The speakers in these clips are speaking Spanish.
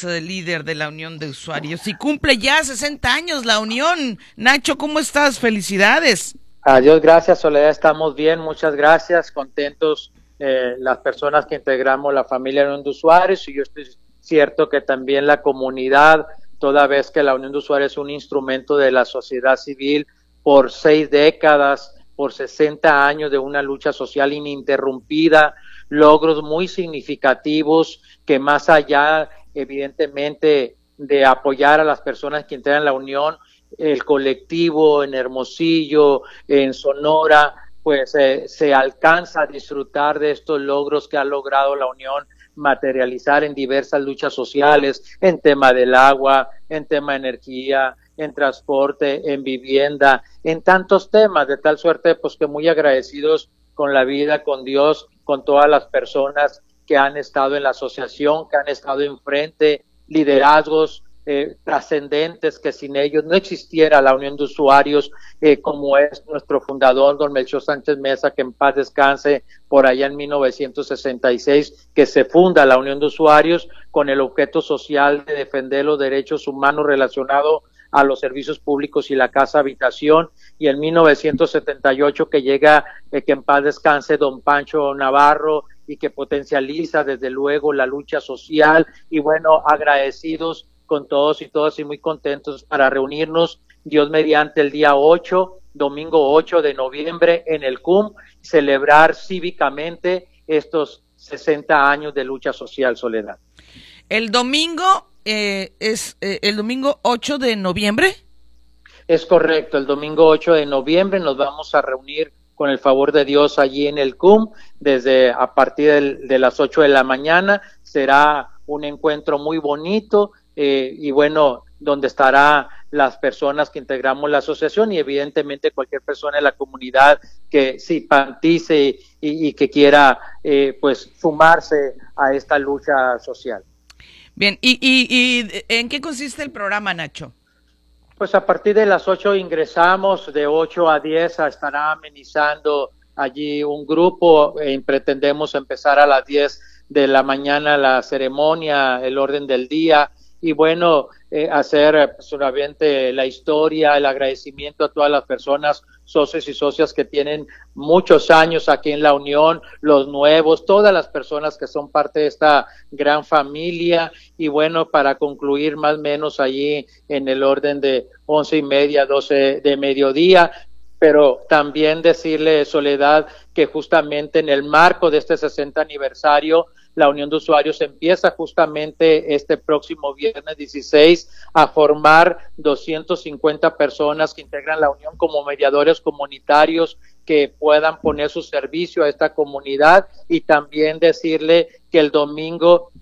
es líder de la Unión de Usuarios y cumple ya 60 años la Unión. Nacho, ¿cómo estás? Felicidades. Adiós, gracias Soledad, estamos bien, muchas gracias, contentos las personas que integramos la familia Unión de Usuarios, y yo estoy cierto que también la comunidad, toda vez que la Unión de Usuarios es un instrumento de la sociedad civil por 6 décadas, por 60 años de una lucha social ininterrumpida, logros muy significativos que más allá, evidentemente, de apoyar a las personas que integran la Unión, el colectivo en Hermosillo, en Sonora, pues se alcanza a disfrutar de estos logros que ha logrado la Unión materializar en diversas luchas sociales, en tema del agua, en tema de energía, en transporte, en vivienda, en tantos temas, de tal suerte pues que muy agradecidos con la vida, con Dios, con todas las personas que han estado en la asociación, que han estado enfrente, liderazgos trascendentes, que sin ellos no existiera la Unión de Usuarios, como es nuestro fundador, don Melchor Sánchez Mesa, que en paz descanse, por allá en 1966, que se funda la Unión de Usuarios con el objeto social de defender los derechos humanos relacionados a los servicios públicos y la casa habitación, y en 1978 que llega, que en paz descanse, don Pancho Navarro, y que potencializa desde luego la lucha social, y bueno, agradecidos con todos y todas y muy contentos para reunirnos, Dios mediante, el día 8, domingo 8 de noviembre en el CUM, celebrar cívicamente estos 60 años de lucha social, Soledad. El domingo es el domingo 8 de noviembre. Es correcto, el domingo 8 de noviembre nos vamos a reunir con el favor de Dios allí en el CUM, desde a partir de las 8 de la mañana, será un encuentro muy bonito, y bueno, donde estará las personas que integramos la asociación y evidentemente cualquier persona de la comunidad que simpatice y que quiera pues sumarse a esta lucha social. Bien, ¿y en qué consiste el programa, Nacho? Pues a partir de las 8 ingresamos, de 8 a 10 estará amenizando allí un grupo, pretendemos empezar a las 10 de la mañana la ceremonia, el orden del día, y bueno, hacer solamente la historia, el agradecimiento a todas las personas, socios y socias que tienen muchos años aquí en la Unión, los nuevos, todas las personas que son parte de esta gran familia, y bueno, para concluir más o menos allí en el orden de 11:30, 12 de mediodía, pero también decirle, Soledad, que justamente en el marco de este 60 aniversario, la Unión de Usuarios empieza justamente este próximo viernes 16 a formar 250 personas que integran la Unión como mediadores comunitarios que puedan poner su servicio a esta comunidad, y también decirle que el domingo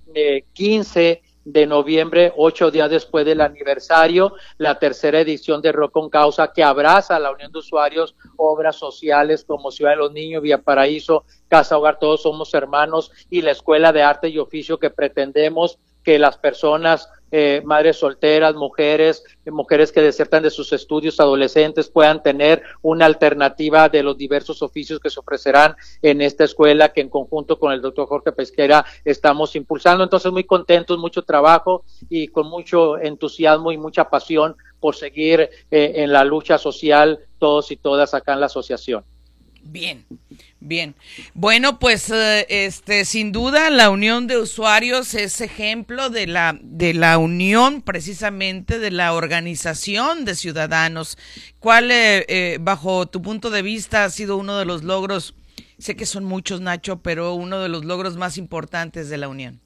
15 de noviembre, 8 días después del aniversario, la tercera edición de Rock con Causa, que abraza a la Unión de Usuarios, obras sociales como Ciudad de los Niños, Villa Paraíso, Casa Hogar, Todos Somos Hermanos, y la Escuela de Arte y Oficio, que pretendemos que las personas, madres solteras, mujeres que desertan de sus estudios, adolescentes, puedan tener una alternativa de los diversos oficios que se ofrecerán en esta escuela, que en conjunto con el doctor Jorge Pesquera estamos impulsando. Entonces, muy contentos, mucho trabajo y con mucho entusiasmo y mucha pasión por seguir en la lucha social, todos y todas acá en la asociación. Bien, bien. Bueno, pues sin duda la Unión de Usuarios es ejemplo de la unión, precisamente de la organización de ciudadanos. ¿Cuál, bajo tu punto de vista, ha sido uno de los logros? Sé que son muchos, Nacho, pero uno de los logros más importantes de la Unión.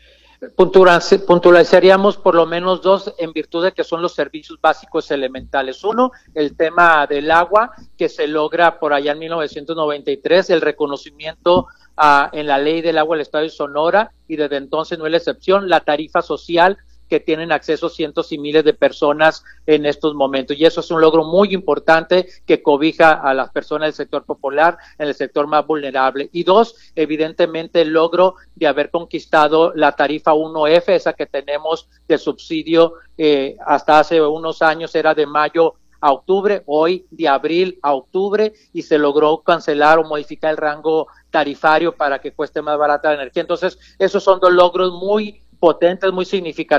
Puntualizaríamos por lo menos 2, en virtud de que son los servicios básicos elementales. Uno, el tema del agua, que se logra por allá en 1993, el reconocimiento en la ley del agua del Estado de Sonora, y desde entonces no es la excepción, la tarifa social, que tienen acceso cientos y miles de personas en estos momentos. Y eso es un logro muy importante que cobija a las personas del sector popular, en el sector más vulnerable. Y 2, evidentemente el logro de haber conquistado la tarifa 1F, esa que tenemos de subsidio, hasta hace unos años era de mayo a octubre, hoy de abril a octubre, y se logró cancelar o modificar el rango tarifario para que cueste más barata la energía. Entonces, esos son 2 logros muy potentes, muy significativos